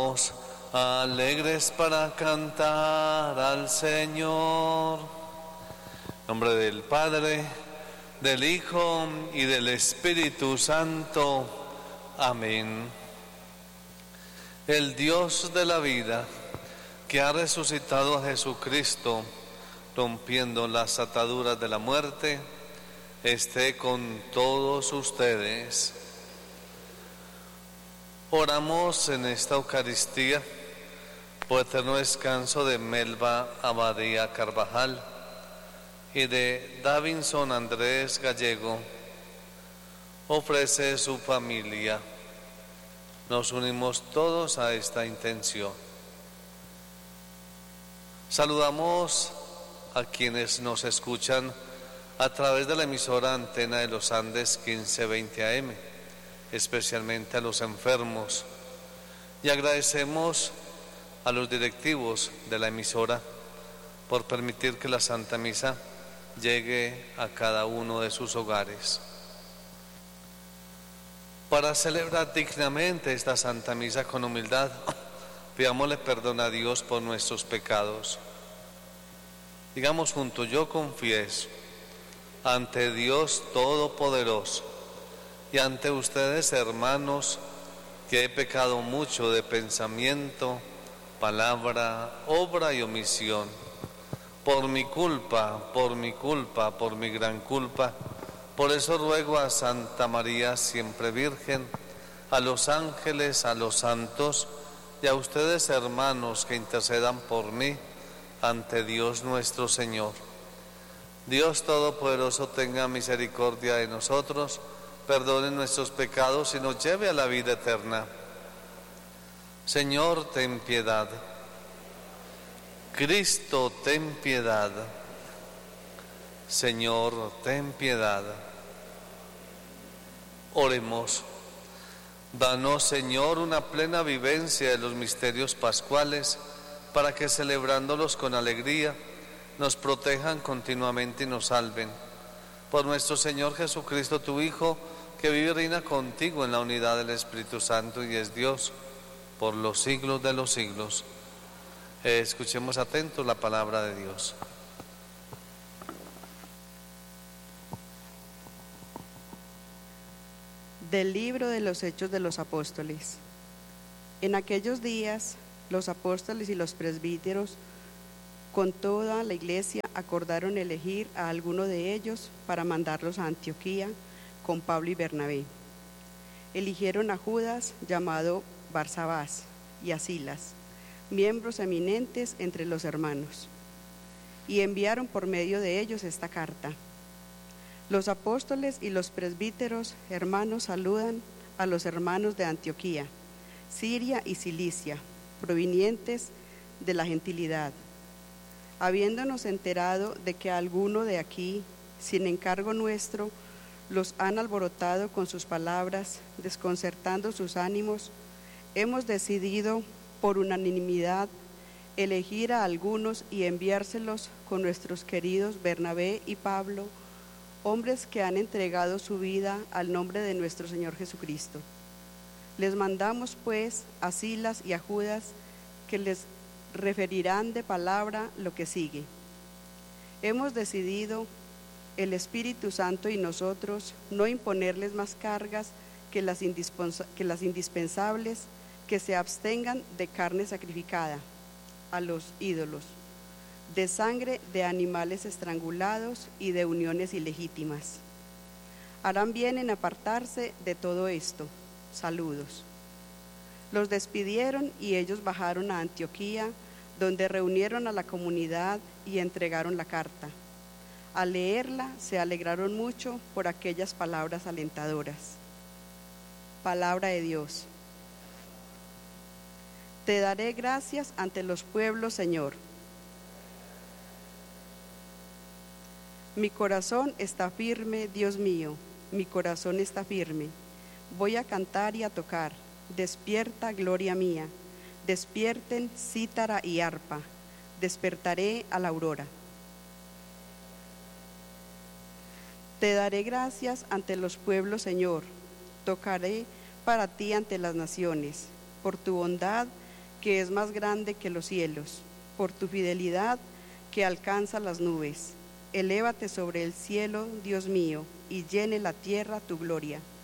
Vamos alegres para cantar al Señor. En nombre del Padre, del Hijo y del Espíritu Santo. Amén. El Dios de la vida, que ha resucitado a Jesucristo, rompiendo las ataduras de la muerte, esté con todos ustedes. Oramos en esta Eucaristía por eterno descanso de Melba Abadía Carvajal y de Davinson Andrés Gallego. Ofrece su familia. Nos unimos todos a esta intención. Saludamos a quienes nos escuchan a través de la emisora Antena de los Andes 1520 AM, especialmente a los enfermos, y agradecemos a los directivos de la emisora por permitir que la Santa Misa llegue a cada uno de sus hogares. Para celebrar dignamente esta Santa Misa con humildad, pidámosle perdón a Dios por nuestros pecados. Digamos juntos: yo confieso ante Dios Todopoderoso y ante ustedes, hermanos, que he pecado mucho de pensamiento, palabra, obra y omisión. Por mi culpa, por mi gran culpa. Por eso ruego a Santa María, siempre Virgen, a los ángeles, a los santos y a ustedes, hermanos, que intercedan por mí ante Dios nuestro Señor. Dios Todopoderoso tenga misericordia de nosotros, perdone nuestros pecados y nos lleve a la vida eterna. Señor, ten piedad. Cristo, ten piedad. Señor, ten piedad. Oremos. Danos, Señor, una plena vivencia de los misterios pascuales, para que celebrándolos con alegría nos protejan continuamente y nos salven. Por nuestro Señor Jesucristo, tu Hijo, que vive y reina contigo en la unidad del Espíritu Santo y es Dios por los siglos de los siglos. Escuchemos atentos la palabra de Dios. Del libro de los Hechos de los Apóstoles. En aquellos días, los apóstoles y los presbíteros, con toda la iglesia, acordaron elegir a alguno de ellos para mandarlos a Antioquía con Pablo y Bernabé. Eligieron a Judas, llamado Barsabás, y a Silas, miembros eminentes entre los hermanos, y enviaron por medio de ellos esta carta: los apóstoles y los presbíteros hermanos saludan a los hermanos de Antioquía, Siria y Cilicia, provenientes de la gentilidad. Habiéndonos enterado de que alguno de aquí, sin encargo nuestro, los han alborotado con sus palabras, desconcertando sus ánimos, hemos decidido por unanimidad elegir a algunos y enviárselos con nuestros queridos Bernabé y Pablo, hombres que han entregado su vida al nombre de nuestro Señor Jesucristo. Les mandamos pues a Silas y a Judas, que les referirán de palabra lo que sigue. Hemos decidido, el Espíritu Santo y nosotros, no imponerles más cargas que las indispensables, que se abstengan de carne sacrificada a los ídolos, de sangre de animales estrangulados y de uniones ilegítimas. Harán bien en apartarse de todo esto. Saludos. Los despidieron y ellos bajaron a Antioquía, donde reunieron a la comunidad y entregaron la carta. Al leerla se alegraron mucho por aquellas palabras alentadoras. Palabra de Dios. Te daré gracias ante los pueblos, Señor. Mi corazón está firme, Dios mío, mi corazón está firme. Voy a cantar y a tocar. Despierta, gloria mía. Despierten cítara y arpa. Despertaré a la aurora. Te daré gracias ante los pueblos, Señor. Tocaré para ti ante las naciones. Por tu bondad que es más grande que los cielos, por tu fidelidad que alcanza las nubes. Elévate sobre el cielo, Dios mío, y llene la tierra tu gloria.